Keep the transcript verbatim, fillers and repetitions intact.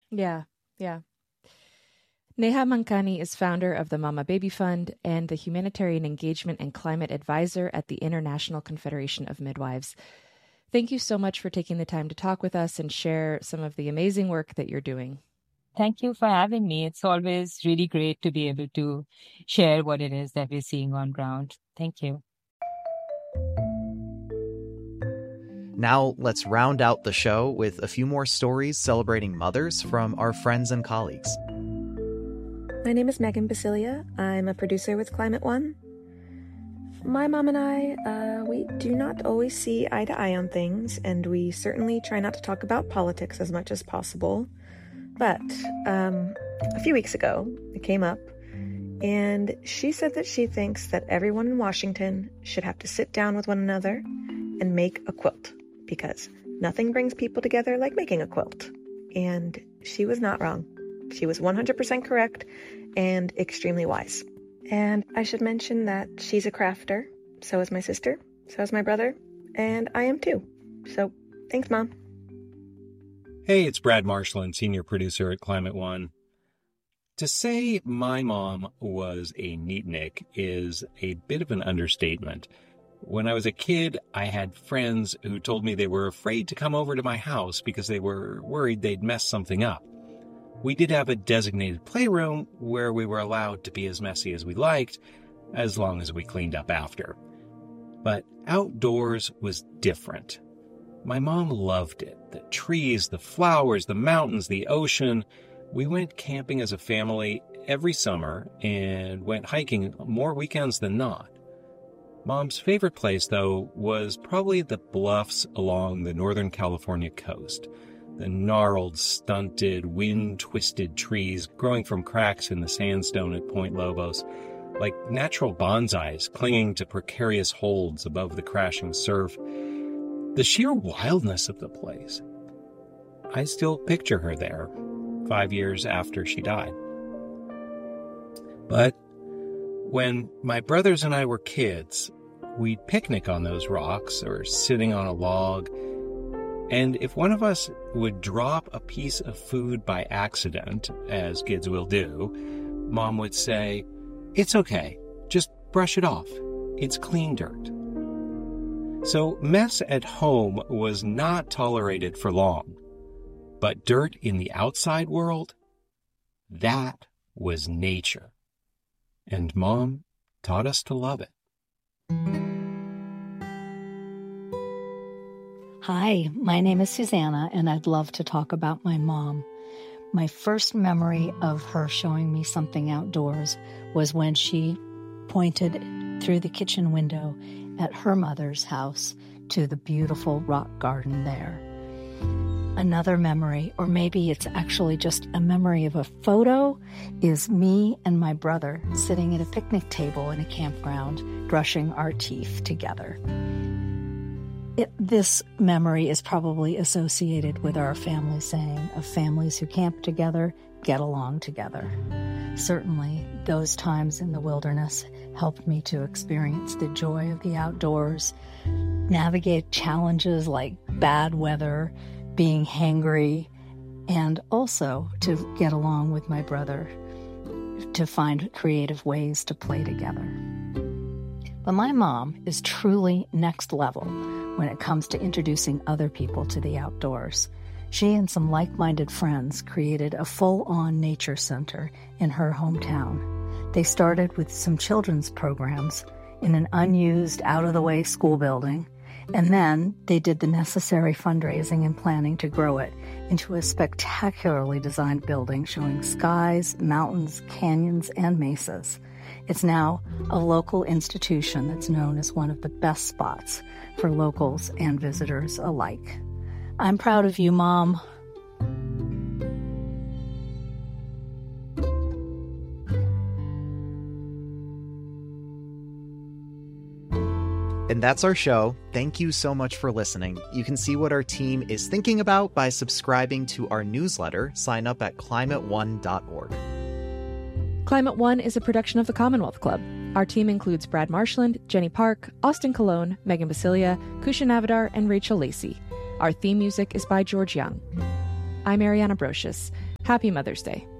Yeah, yeah. Neha Mankani is founder of the Mama Baby Fund and the Humanitarian Engagement and Climate Advisor at the International Confederation of Midwives. Thank you so much for taking the time to talk with us and share some of the amazing work that you're doing. Thank you for having me. It's always really great to be able to share what it is that we're seeing on ground. Thank you. Now let's round out the show with a few more stories celebrating mothers from our friends and colleagues. My name is Megan Basilia. I'm a producer with Climate One. My mom and I, uh, we do not always see eye to eye on things, and we certainly try not to talk about politics as much as possible. But um, a few weeks ago, it came up, and she said that she thinks that everyone in Washington should have to sit down with one another and make a quilt, because nothing brings people together like making a quilt. And she was not wrong. She was one hundred percent correct and extremely wise. And I should mention that she's a crafter. So is my sister. So is my brother. And I am too. So thanks, Mom. Hey, it's Brad Marshland, senior producer at Climate One. To say my mom was a neatnik is a bit of an understatement. When I was a kid, I had friends who told me they were afraid to come over to my house because they were worried they'd mess something up. We did have a designated playroom where we were allowed to be as messy as we liked, as long as we cleaned up after. But outdoors was different. My mom loved it. The trees, the flowers, the mountains, the ocean. We went camping as a family every summer and went hiking more weekends than not. Mom's favorite place, though, was probably the bluffs along the Northern California coast. The gnarled, stunted, wind-twisted trees growing from cracks in the sandstone at Point Lobos, like natural bonsais clinging to precarious holds above the crashing surf. The sheer wildness of the place. I still picture her there, five years after she died. But when my brothers and I were kids, we'd picnic on those rocks or sitting on a log. And if one of us would drop a piece of food by accident, as kids will do, Mom would say, "It's okay, just brush it off. It's clean dirt." So mess at home was not tolerated for long. But dirt in the outside world, that was nature. And Mom taught us to love it. Hi, my name is Susanna, and I'd love to talk about my mom. My first memory of her showing me something outdoors was when she pointed through the kitchen window at her mother's house to the beautiful rock garden there. Another memory, or maybe it's actually just a memory of a photo, is me and my brother sitting at a picnic table in a campground, brushing our teeth together. It, this memory is probably associated with our family saying of families who camp together, get along together. Certainly, those times in the wilderness helped me to experience the joy of the outdoors, navigate challenges like bad weather, being hangry, and also to get along with my brother, to find creative ways to play together. But my mom is truly next level when it comes to introducing other people to the outdoors. She and some like-minded friends created a full-on nature center in her hometown. They started with some children's programs in an unused, out-of-the-way school building, and then they did the necessary fundraising and planning to grow it into a spectacularly designed building showing skies, mountains, canyons, and mesas. It's now a local institution that's known as one of the best spots for locals and visitors alike. I'm proud of you, Mom. And that's our show. Thank you so much for listening. You can see what our team is thinking about by subscribing to our newsletter. Sign up at climate one dot org. Climate One is a production of the Commonwealth Club. Our team includes Brad Marshland, Jenny Park, Austin Colon, Megan Basilia, Kusha Navadar, and Rachel Lacey. Our theme music is by George Young. I'm Ariana Brocious. Happy Mother's Day.